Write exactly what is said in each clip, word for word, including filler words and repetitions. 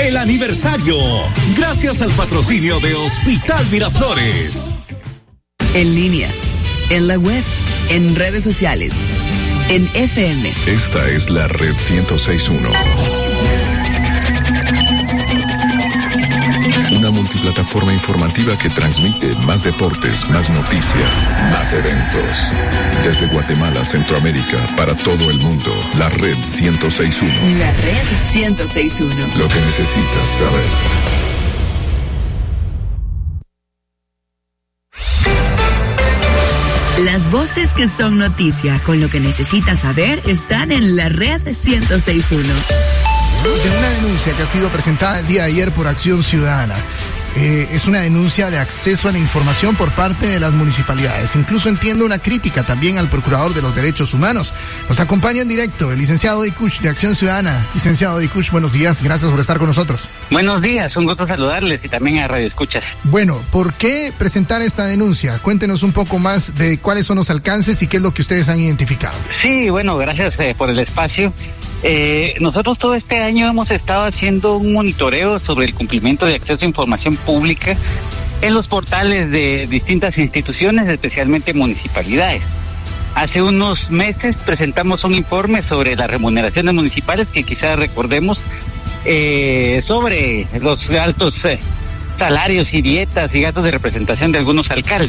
el aniversario, gracias al patrocinio de Hospital Miraflores. En línea, en la web, en redes sociales, en F M. Esta es la red ciento seis punto uno. Una multiplataforma informativa que transmite más deportes, más noticias, más eventos. Desde Guatemala, Centroamérica, para todo el mundo, la red ciento seis punto uno. La red ciento seis punto uno. Lo que necesitas saber. Las voces que son noticia con lo que necesitas saber están en la red ciento seis punto uno. De una denuncia que ha sido presentada el día de ayer por Acción Ciudadana. Eh, es una denuncia de acceso a la información por parte de las municipalidades. Incluso entiendo una crítica también al Procurador de los Derechos Humanos. Nos acompaña en directo el licenciado Dikush de Acción Ciudadana. Licenciado Dikush, buenos días, gracias por estar con nosotros. Buenos días, un gusto saludarles y también a Radio Escuchas. Bueno, ¿por qué presentar esta denuncia? Cuéntenos un poco más de cuáles son los alcances y qué es lo que ustedes han identificado. Sí, bueno, gracias eh, por el espacio. Eh, nosotros todo este año hemos estado haciendo un monitoreo sobre el cumplimiento de acceso a información pública en los portales de distintas instituciones, especialmente municipalidades. Hace unos meses presentamos un informe sobre las remuneraciones municipales que quizás recordemos eh, sobre los altos eh, salarios y dietas y gastos de representación de algunos alcaldes.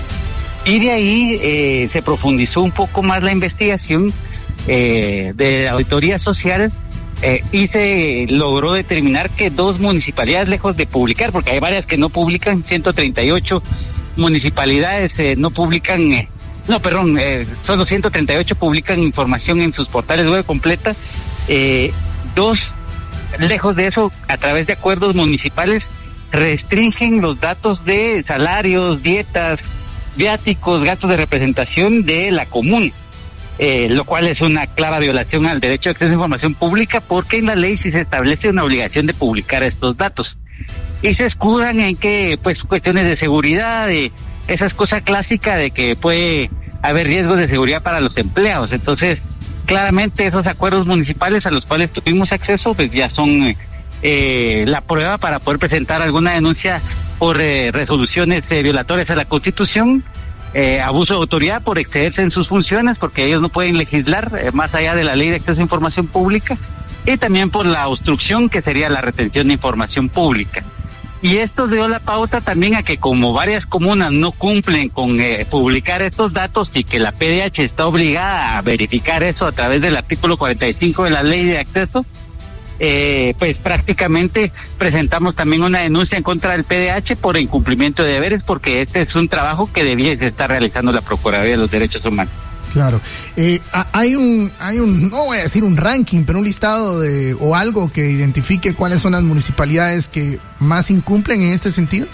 Y de ahí eh, se profundizó un poco más la investigación Eh, de auditoría social eh, y se logró determinar que dos municipalidades, lejos de publicar, porque hay varias que no publican, ciento treinta y ocho municipalidades eh, no publican, eh, no, perdón, eh, solo ciento treinta y ocho publican información en sus portales web completa, eh, dos, lejos de eso, a través de acuerdos municipales, restringen los datos de salarios, dietas, viáticos, gastos de representación de la comuna. Eh, lo cual es una clara violación al derecho de acceso a información pública, porque en la ley sí se establece una obligación de publicar estos datos y se escudan en que pues cuestiones de seguridad, de esas cosas clásicas de que puede haber riesgos de seguridad para los empleados. Entonces claramente esos acuerdos municipales a los cuales tuvimos acceso pues ya son eh, la prueba para poder presentar alguna denuncia por eh, resoluciones eh, violatorias a la Constitución. Eh, abuso de autoridad por excederse en sus funciones, porque ellos no pueden legislar eh, más allá de la ley de acceso a información pública, y también por la obstrucción, que sería la retención de información pública. Y esto dio la pauta también a que, como varias comunas no cumplen con eh, publicar estos datos y que la P D H está obligada a verificar eso a través del artículo cuarenta y cinco de la ley de acceso, Eh, pues prácticamente presentamos también una denuncia en contra del P D H por incumplimiento de deberes, porque este es un trabajo que debía estar realizando la Procuraduría de los Derechos Humanos. Claro, eh, hay un, hay un, no voy a decir un ranking, pero un listado de o algo que identifique cuáles son las municipalidades que más incumplen en este sentido.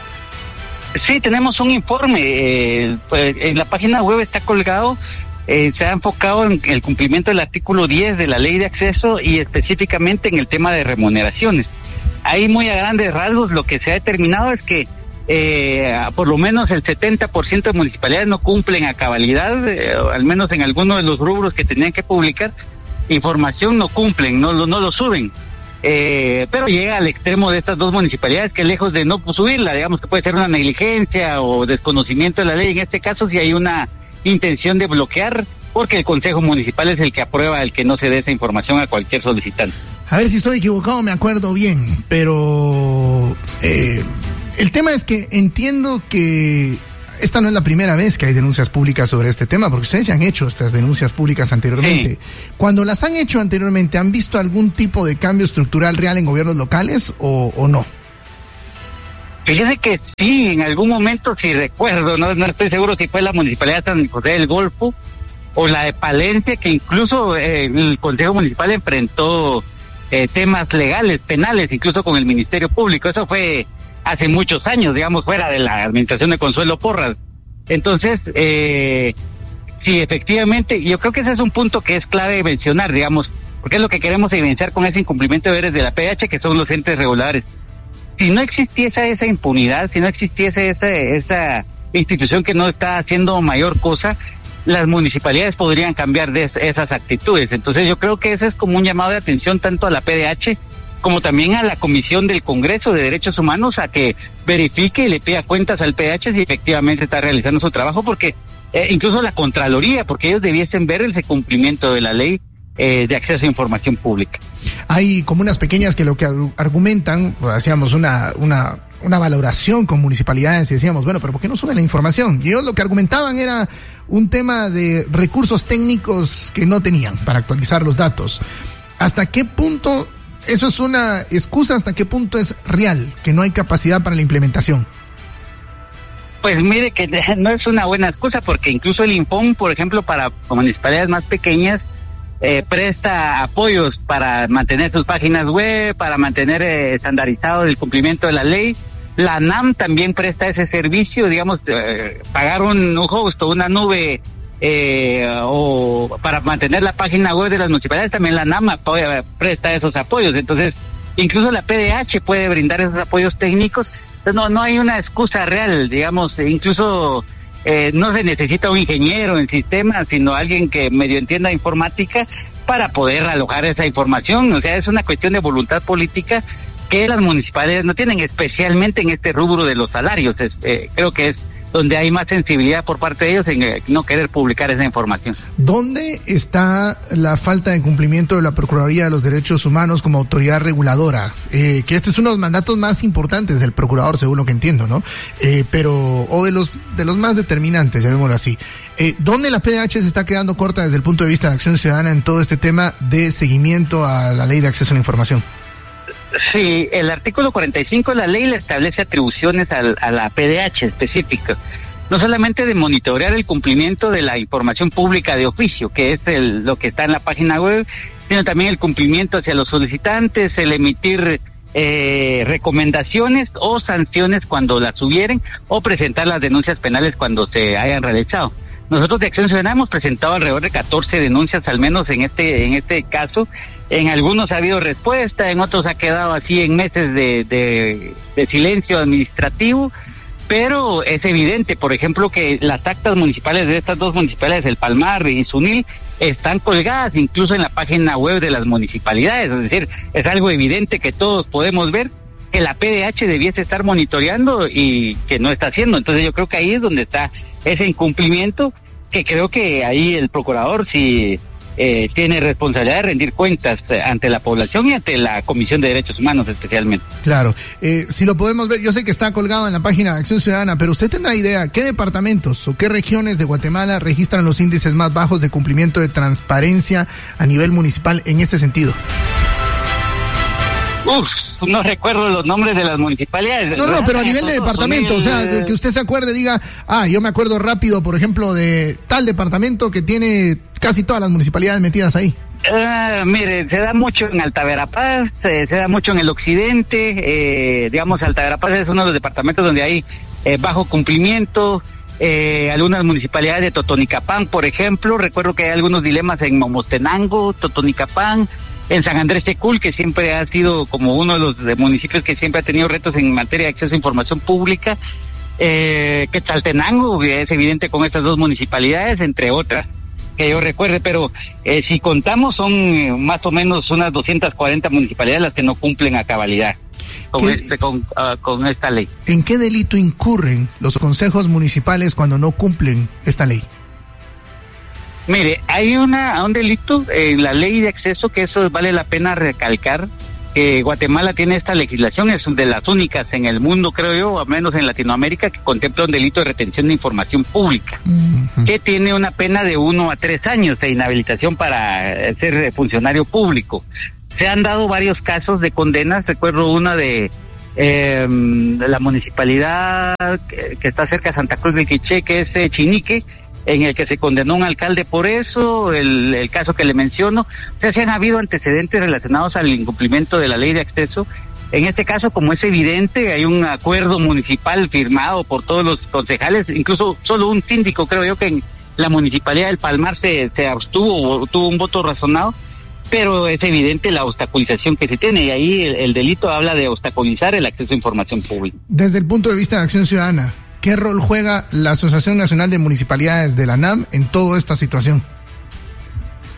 Sí, tenemos un informe, eh, pues, en la página web está colgado. Eh, se ha enfocado en el cumplimiento del artículo diez de la ley de acceso y específicamente en el tema de remuneraciones. Ahí muy a grandes rasgos lo que se ha determinado es que eh, por lo menos el setenta por ciento de municipalidades no cumplen a cabalidad, eh, al menos en algunos de los rubros que tenían que publicar información no cumplen, no, no, no lo suben. Eh, pero llega al extremo de estas dos municipalidades que lejos de no subirla, digamos que puede ser una negligencia o desconocimiento de la ley, en este caso si hay una intención de bloquear, porque el Consejo Municipal es el que aprueba el que no se dé esa información a cualquier solicitante. A ver si estoy equivocado, me acuerdo bien, pero eh, el tema es que entiendo que esta no es la primera vez que hay denuncias públicas sobre este tema, porque ustedes ya han hecho estas denuncias públicas anteriormente. Sí. Cuando las han hecho anteriormente, ¿han visto algún tipo de cambio estructural real en gobiernos locales o, o no? Fíjese que sí, en algún momento, si recuerdo, no, no estoy seguro si fue la Municipalidad de San José del Golfo o la de Palencia, que incluso eh, el Consejo Municipal enfrentó eh, temas legales, penales, incluso con el Ministerio Público. Eso fue hace muchos años, digamos, fuera de la administración de Consuelo Porras. Entonces, eh, sí, efectivamente, yo creo que ese es un punto que es clave mencionar, digamos, porque es lo que queremos evidenciar con ese incumplimiento de deberes de la P D H, que son los entes reguladores. Si no existiese esa impunidad, si no existiese esa, esa institución que no está haciendo mayor cosa, las municipalidades podrían cambiar de esas actitudes. Entonces yo creo que ese es como un llamado de atención tanto a la P D H como también a la Comisión del Congreso de Derechos Humanos a que verifique y le pida cuentas al P D H si efectivamente está realizando su trabajo, porque eh, incluso la Contraloría, porque ellos debiesen ver ese cumplimiento de la ley eh, de acceso a información pública. Hay comunas pequeñas que lo que argumentan, pues, hacíamos una, una, una valoración con municipalidades y decíamos, bueno, pero ¿por qué no suben la información? Y ellos lo que argumentaban era un tema de recursos técnicos que no tenían para actualizar los datos. ¿Hasta qué punto eso es una excusa? ¿Hasta qué punto es real que no hay capacidad para la implementación? Pues mire que no es una buena excusa, porque incluso el INPON, por ejemplo, para municipalidades más pequeñas, eh, presta apoyos para mantener sus páginas web, para mantener eh, estandarizado el cumplimiento de la ley. La ANAM también presta ese servicio, digamos, eh, pagar un, un host o una nube eh, o para mantener la página web de las municipalidades, también la ANAM apoya, presta esos apoyos. Entonces, incluso la P D H puede brindar esos apoyos técnicos. Entonces, no, no hay una excusa real, digamos, incluso eh, no se necesita un ingeniero en sistemas, sino alguien que medio entienda informática para poder alojar esa información. O sea, es una cuestión de voluntad política que las municipalidades no tienen, especialmente en este rubro de los salarios. Es, eh, creo que es donde hay más sensibilidad por parte de ellos en eh, no querer publicar esa información. ¿Dónde está la falta de cumplimiento de la Procuraduría de los Derechos Humanos como autoridad reguladora? Eh, que este es uno de los mandatos más importantes del procurador, según lo que entiendo, ¿no? Eh, pero, o de los, de los más determinantes, llamémoslo así. Eh, ¿Dónde la P D H se está quedando corta desde el punto de vista de acción ciudadana en todo este tema de seguimiento a la ley de acceso a la información? Sí, el artículo cuarenta y cinco de la ley le establece atribuciones al, a la P D H específica, no solamente de monitorear el cumplimiento de la información pública de oficio, que es el, lo que está en la página web, sino también el cumplimiento hacia los solicitantes, el emitir eh, recomendaciones o sanciones cuando las hubieren, o presentar las denuncias penales cuando se hayan realizado. Nosotros de Acción Ciudadana hemos presentado alrededor de catorce denuncias, al menos en este en este caso. En algunos ha habido respuesta, en otros ha quedado así en meses de, de, de silencio administrativo, pero es evidente, por ejemplo, que las actas municipales de estas dos municipalidades, El Palmar y Sunil, están colgadas incluso en la página web de las municipalidades. Es decir, es algo evidente que todos podemos ver que la P D H debiese estar monitoreando y que no está haciendo. Entonces yo creo que ahí es donde está ese incumplimiento, que creo que ahí el procurador sí eh, tiene responsabilidad de rendir cuentas ante la población y ante la Comisión de Derechos Humanos especialmente. Claro, eh, si lo podemos ver, yo sé que está colgado en la página de Acción Ciudadana, pero usted tendrá idea, ¿qué departamentos o qué regiones de Guatemala registran los índices más bajos de cumplimiento de transparencia a nivel municipal en este sentido? Uf, no recuerdo los nombres de las municipalidades. No, no, pero a nivel de departamento, o sea, que usted se acuerde, diga, ah, yo me acuerdo rápido, por ejemplo, de tal departamento que tiene casi todas las municipalidades metidas ahí. Uh, mire, se da mucho en Alta Verapaz, eh, se da mucho en el occidente, eh, digamos, Alta Verapaz es uno de los departamentos donde hay eh, bajo cumplimiento. Eh, algunas municipalidades de Totonicapán, por ejemplo, recuerdo que hay algunos dilemas en Momostenango, Totonicapán, en San Andrés Tecul, que siempre ha sido como uno de los de municipios que siempre ha tenido retos en materia de acceso a información pública, eh, Quetzaltenango, es evidente con estas dos municipalidades, entre otras, que yo recuerde, pero eh, si contamos son eh, más o menos unas doscientas cuarenta municipalidades las que no cumplen a cabalidad con, este, con, uh, con esta ley. ¿En qué delito incurren los consejos municipales cuando no cumplen esta ley? Mire, hay una un delito en la ley de acceso que eso vale la pena recalcar, que Guatemala tiene esta legislación, es de las únicas en el mundo, creo yo, al menos en Latinoamérica, que contempla un delito de retención de información pública, uh-huh. que tiene una pena de uno a tres años de inhabilitación para ser funcionario público. Se han dado varios casos de condenas, recuerdo una de, eh, de la municipalidad que, que está cerca de Santa Cruz del Quiché, que es eh, Chinique, en el que se condenó un alcalde por eso, el, el caso que le menciono. O sea, se han habido antecedentes relacionados al incumplimiento de la ley de acceso. En este caso, como es evidente, hay un acuerdo municipal firmado por todos los concejales, incluso solo un síndico, creo yo, que en la municipalidad del Palmar se, se abstuvo o tuvo un voto razonado, pero es evidente la obstaculización que se tiene, y ahí el, el delito habla de obstaculizar el acceso a información pública. Desde el punto de vista de Acción Ciudadana, ¿qué rol juega la Asociación Nacional de Municipalidades de la ANAM en toda esta situación?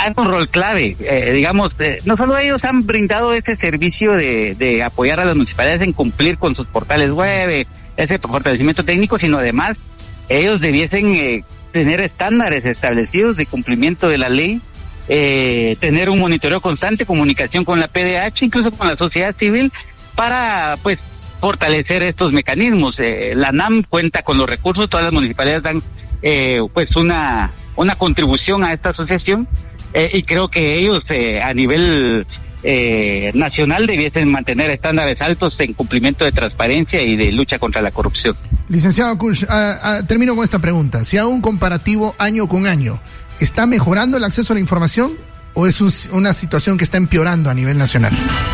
juegan un rol clave. Eh, digamos, eh, no solo ellos han brindado este servicio de, de apoyar a las municipalidades en cumplir con sus portales web, eh, ese fortalecimiento técnico, sino además ellos debiesen eh, tener estándares establecidos de cumplimiento de la ley, eh, tener un monitoreo constante, comunicación con la P D H, incluso con la sociedad civil, para pues fortalecer estos mecanismos. Eh, la N A M cuenta con los recursos, todas las municipalidades dan eh, pues una una contribución a esta asociación, eh, y creo que ellos eh, a nivel eh, nacional debiesen mantener estándares altos en cumplimiento de transparencia y de lucha contra la corrupción. Licenciado Kusch, uh, uh, termino con esta pregunta. Si hago un comparativo año con año, ¿está mejorando el acceso a la información o es un, una situación que está empeorando a nivel nacional?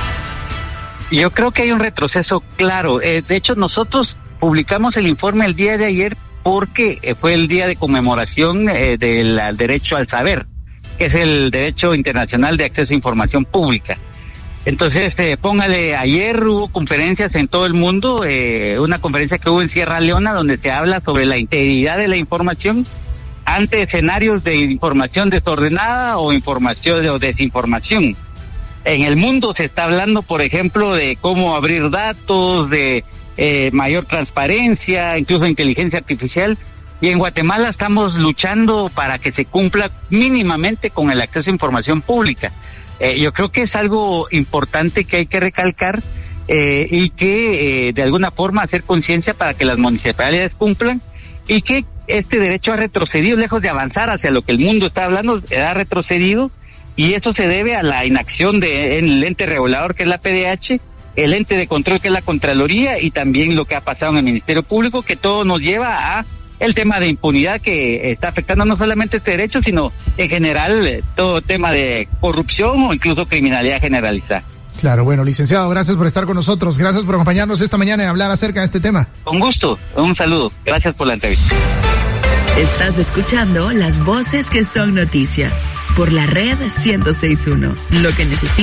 Yo creo que hay un retroceso claro. Eh, de hecho, nosotros publicamos el informe el día de ayer porque eh, fue el día de conmemoración eh, del derecho al saber, que es el derecho internacional de acceso a información pública. Entonces, eh, póngale, ayer hubo conferencias en todo el mundo, eh, una conferencia que hubo en Sierra Leona donde se habla sobre la integridad de la información ante escenarios de información desordenada o información o desinformación. En el mundo se está hablando, por ejemplo, de cómo abrir datos, de eh, mayor transparencia, incluso inteligencia artificial. Y en Guatemala estamos luchando para que se cumpla mínimamente con el acceso a información pública. Eh, yo creo que es algo importante que hay que recalcar eh, y que eh, de alguna forma hacer conciencia para que las municipalidades cumplan, y que este derecho ha retrocedido, lejos de avanzar hacia lo que el mundo está hablando, ha retrocedido, y eso se debe a la inacción del ente regulador que es la P D H, el ente de control que es la Contraloría, y también lo que ha pasado en el Ministerio Público, que todo nos lleva a el tema de impunidad que está afectando no solamente este derecho, sino en general todo tema de corrupción o incluso criminalidad generalizada. Claro, bueno, licenciado, gracias por estar con nosotros, gracias por acompañarnos esta mañana y hablar acerca de este tema. Con gusto, un saludo, gracias por la entrevista. Estás escuchando las voces que son noticia por la red ciento seis punto uno, lo que necesitas.